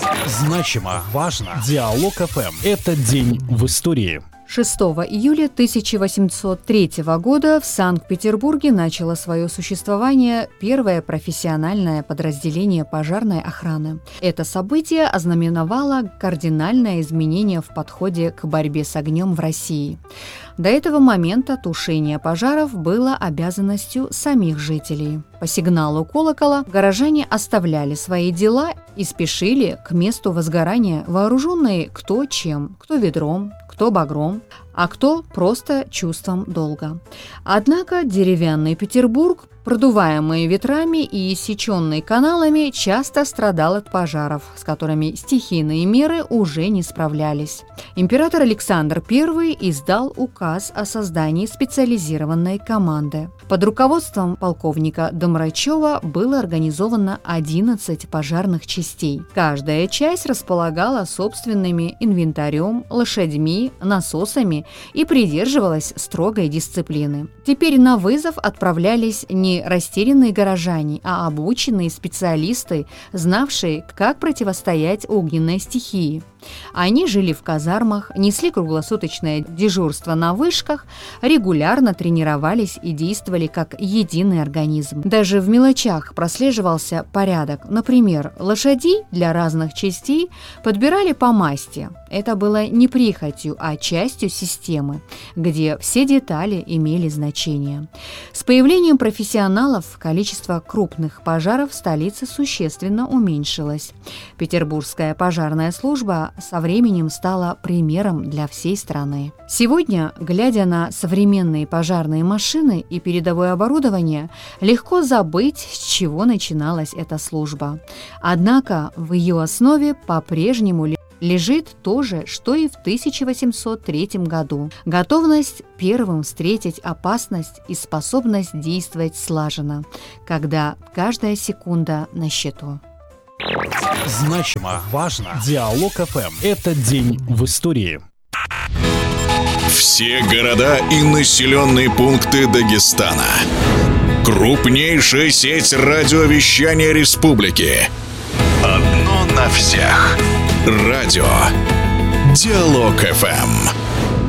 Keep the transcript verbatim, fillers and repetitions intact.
Значимо, важно. Диалог эф эм. Этот день в истории. шестого июля тысяча восемьсот третьего года в Санкт-Петербурге начало свое существование первое профессиональное подразделение пожарной охраны. Это событие ознаменовало кардинальное изменение в подходе к борьбе с огнем в России. До этого момента тушение пожаров было обязанностью самих жителей. По сигналу колокола горожане оставляли свои дела и спешили к месту возгорания, вооруженные кто чем, кто ведром, кто багром, а кто просто чувством долга. Однако деревянный Петербург, продуваемый ветрами и иссеченный каналами, часто страдал от пожаров, с которыми стихийные меры уже не справлялись. Император Александр Первый издал указ о создании специализированной команды. Под руководством полковника Домрачева было организовано одиннадцать пожарных частей. Каждая часть располагала собственными инвентарем, лошадьми, насосами и придерживалась строгой дисциплины. Теперь на вызов отправлялись не растерянные горожане, а обученные специалисты, знавшие, как противостоять огненной стихии. Они жили в казармах, несли круглосуточное дежурство на вышках, регулярно тренировались и действовали как единый организм. Даже в мелочах прослеживался порядок. Например, лошадей для разных частей подбирали по масти. Это было не прихотью, а частью системы, где все детали имели значение. С появлением профессионалов количество крупных пожаров в столице существенно уменьшилось. Петербургская пожарная служба со временем стала примером для всей страны. Сегодня, глядя на современные пожарные машины и передовое оборудование, легко забыть, с чего начиналась эта служба. Однако в ее основе по-прежнему лежит то же, что и в тысяча восемьсот третьем году. Готовность первым встретить опасность и способность действовать слаженно, когда каждая секунда на счету. Значимо, важно. Диалог эф эм. Этот день в истории. Все города и населенные пункты Дагестана. Крупнейшая сеть радиовещания республики. Одно на всех. Радио Диалог эф эм.